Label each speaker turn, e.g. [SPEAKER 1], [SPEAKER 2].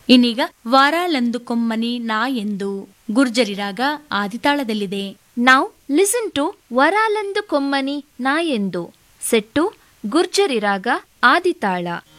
[SPEAKER 1] ಇನ್ನೀಗ ವಾರಾಲಂದು ಕೊಮ್ಮನಿ ನಾ ಎಂದು ಗುರ್ಜರಿ ರಾಗ ಆದಿತಾಳದಲ್ಲಿದೆ.
[SPEAKER 2] Now listen to ವರಾಲಂದು ಕೊಮ್ಮನಿ ನಾಯೆಂದು set to ಗುರ್ಜರಿ ರಾಗ ಆದಿತಾಳ.